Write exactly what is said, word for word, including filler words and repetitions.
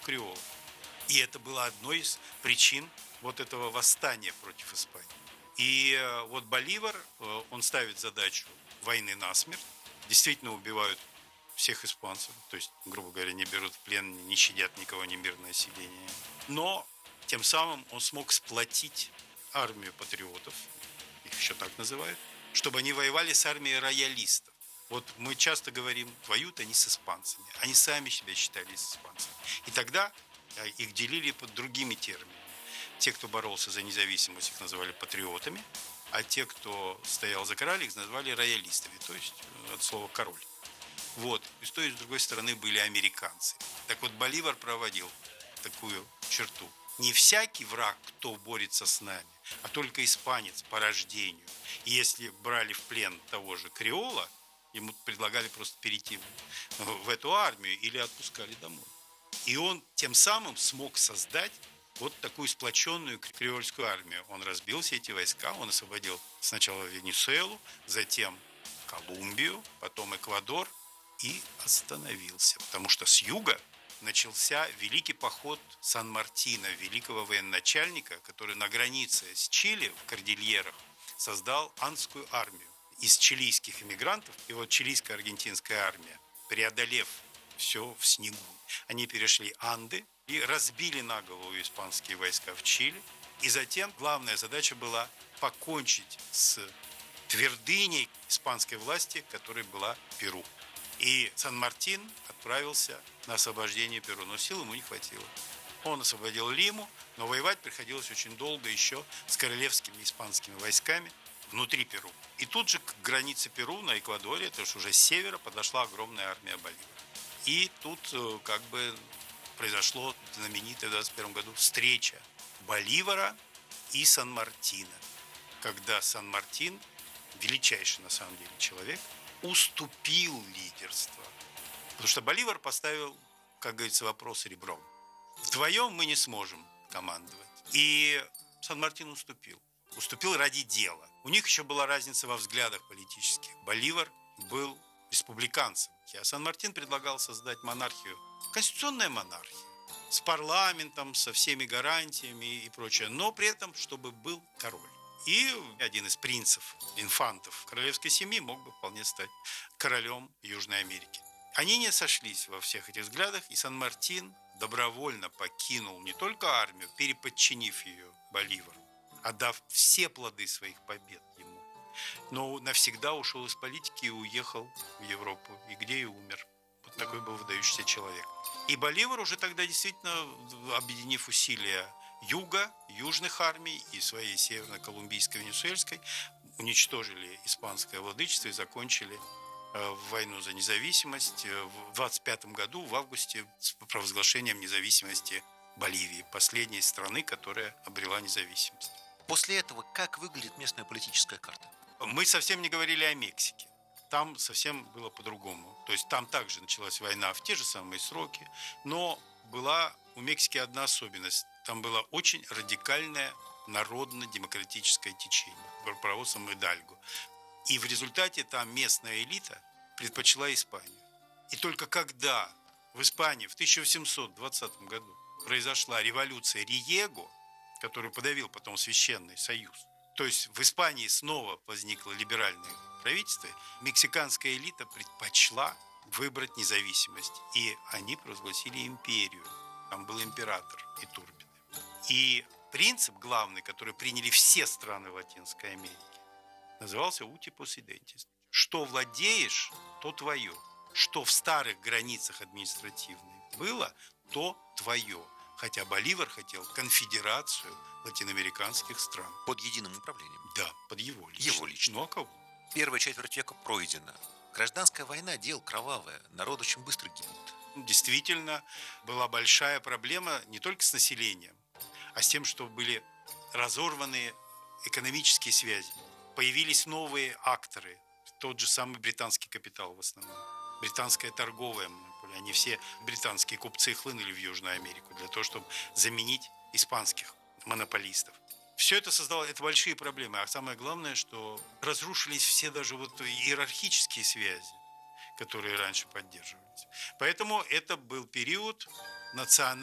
креолов. И это было одной из причин вот этого восстания против Испании. И вот Боливар, он ставит задачу войны насмерть. Действительно убивают всех испанцев. То есть, грубо говоря, не берут в плен, не щадят никого, ни мирное население. Но тем самым он смог сплотить армию патриотов, их еще так называют, чтобы они воевали с армией роялистов. Вот мы часто говорим, воюют они с испанцами. Они сами себя считали испанцами. И тогда их делили под другими терминами. Те, кто боролся за независимость, их называли патриотами, а те, кто стоял за короля, их называли роялистами, то есть от слова «король». Вот. И с той и с другой стороны были американцы. Так вот, Боливар проводил такую черту. Не всякий враг, кто борется с нами, а только испанец по рождению. И если брали в плен того же креола, ему предлагали просто перейти в эту армию или отпускали домой. И он тем самым смог создать вот такую сплоченную креольскую армию. Он разбил все эти войска, он освободил сначала Венесуэлу, затем Колумбию, потом Эквадор и остановился. Потому что с юга начался великий поход Сан-Мартина, великого военачальника, который на границе с Чили, в Кордильерах, создал андскую армию из чилийских эмигрантов. И вот чилийская аргентинская армия, преодолев все в снегу, они перешли Анды и разбили на голову испанские войска в Чили. И затем главная задача была покончить с твердыней испанской власти, которой была Перу. И Сан-Мартин отправился на освобождение Перу, но сил ему не хватило. Он освободил Лиму, но воевать приходилось очень долго еще с королевскими испанскими войсками внутри Перу. И тут же к границе Перу на Эквадоре, это уж уже с севера, подошла огромная армия Боливара. И тут как бы произошло знаменитое в двадцать первом году встреча Боливара и Сан-Мартина, когда Сан-Мартин, величайший на самом деле человек, уступил лидерство. Потому что Боливар поставил, как говорится, вопрос ребром. Вдвоем мы не сможем командовать. И Сан-Мартин уступил. Уступил ради дела. У них еще была разница во взглядах политических. Боливар был республиканцем, а Сан-Мартин предлагал создать монархию, конституционная монархия, с парламентом, со всеми гарантиями и прочее, но при этом, чтобы был король. И один из принцев, инфантов королевской семьи мог бы вполне стать королем Южной Америки. Они не сошлись во всех этих взглядах, и Сан-Мартин добровольно покинул не только армию, переподчинив ее Боливару, отдав все плоды своих побед ему, но навсегда ушел из политики и уехал в Европу, и где и умер. Вот такой был выдающийся человек. И Боливар уже тогда действительно, объединив усилия юга, южных армий и своей северно-колумбийской, венесуэльской, уничтожили испанское владычество и закончили войну за независимость в двадцать пятом году, в августе, с провозглашением независимости Боливии, последней страны, которая обрела независимость. После этого как выглядит местная политическая карта? Мы совсем не говорили о Мексике. Там совсем было по-другому. То есть там также началась война в те же самые сроки, но была у Мексики одна особенность. Там было очень радикальное народно-демократическое течение под руководством Идальго. И в результате там местная элита предпочла Испанию. И только когда в Испании в тысяча восемьсот двадцатом году произошла революция Риего, которую подавил потом Священный Союз, то есть в Испании снова возникло либеральное правительство, мексиканская элита предпочла выбрать независимость. И они провозгласили империю. Там был император Итурбиды. И принцип главный, который приняли все страны Латинской Америки, назывался «Uti possidetis». Что владеешь, то твое. Что в старых границах административных было, то твое. Хотя Боливар хотел конфедерацию латиноамериканских стран. Под единым управлением? Да, под его личным. Его личным. Ну а кого? Первая четверть века пройдена. Гражданская война – дело кровавое. Народ очень быстро гибнет. Действительно, была большая проблема не только с населением, а с тем, что были разорваны экономические связи. Появились новые акторы. Тот же самый британский капитал в основном. Британская торговая монополия. Они все, британские купцы, хлынули в Южную Америку для того, чтобы заменить испанских монополистов. Все это создало это большие проблемы. А самое главное, что разрушились все даже вот иерархические связи, которые раньше поддерживались. Поэтому это был период национального